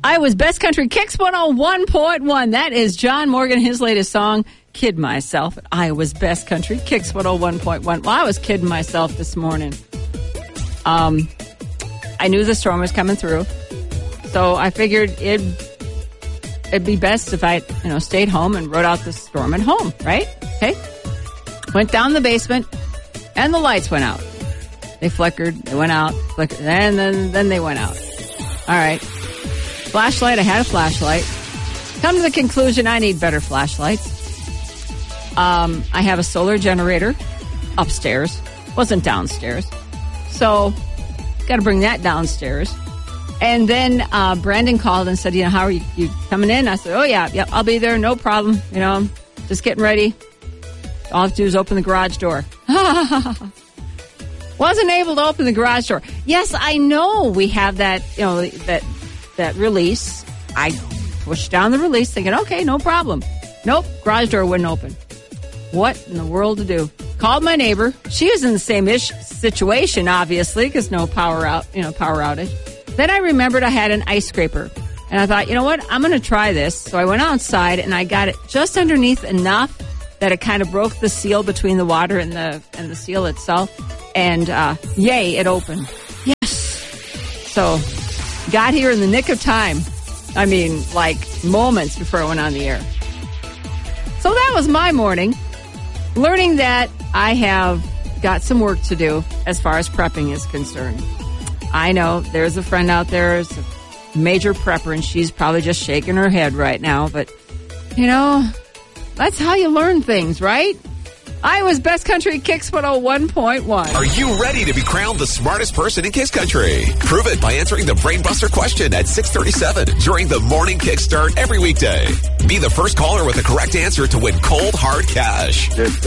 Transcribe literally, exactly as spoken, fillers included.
Iowa's Best Country Kicks one oh one point one. That is John Morgan, his latest song, Kid Myself, at Iowa's Best Country Kicks one oh one point one. Well, I was kidding myself this morning. Um, I knew the storm was coming through, so I figured it'd, it'd be best if I, you know, stayed home and rode out the storm at home, right? Okay. Went down the basement, and the lights went out. They flickered, they went out, flickered, and then, then they went out. All right. Flashlight, I had a flashlight. Come to the conclusion I need better flashlights. Um, I have a solar generator upstairs. Wasn't downstairs. So, got to bring that downstairs. And then uh, Brandon called and said, you know, how are you, you coming in? I said, oh, yeah, yeah, I'll be there. No problem. You know, I'm just getting ready. All I have to do is open the garage door. Wasn't able to open the garage door. Yes, I know we have that, you know, that that release. I pushed down the release thinking, okay, no problem. Nope, garage door wouldn't open. What in the world to do? Called my neighbor. She was in the same ish situation, obviously, because no power out, you know, power outage. Then I remembered I had an ice scraper. And I thought, you know what? I'm going to try this. So I went outside and I got it just underneath enough that it kind of broke the seal between the water and the and the seal itself. And uh, yay, it opened. Yes. So got here in the nick of time. I mean, like moments before I went on the air. So that was my morning. Learning that I have got some work to do as far as prepping is concerned. I know there's a friend out there who's a major prepper, and she's probably just shaking her head right now. But, you know, that's how you learn things, right? Iowa's Best Country Kicks one oh one point one. Are you ready to be crowned the smartest person in Kiss Country? Prove it by answering the Brain Buster question at six thirty-seven during the Morning Kickstart every weekday. Be the first caller with the correct answer to win cold, hard cash. Just